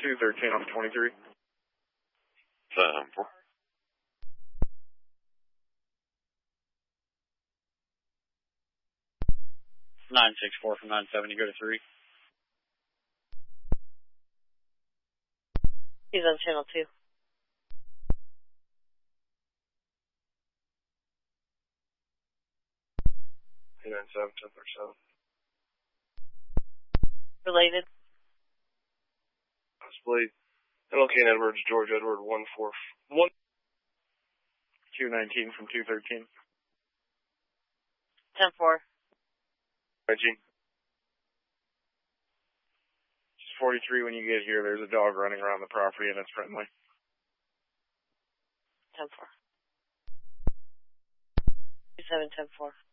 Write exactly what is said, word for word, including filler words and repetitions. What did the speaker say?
two thirteen off twenty-three. Seven four. nine six four from nine seven, you go to three. He's on channel two. eight nine seven, ten thirty-seven. Related. Possibly. L K and Edwards, George Edward, one four one. two nineteen from two thirteen. ten four. nineteen. forty-three when you get here. There's a dog running around the property and it's friendly. ten four. seven ten four.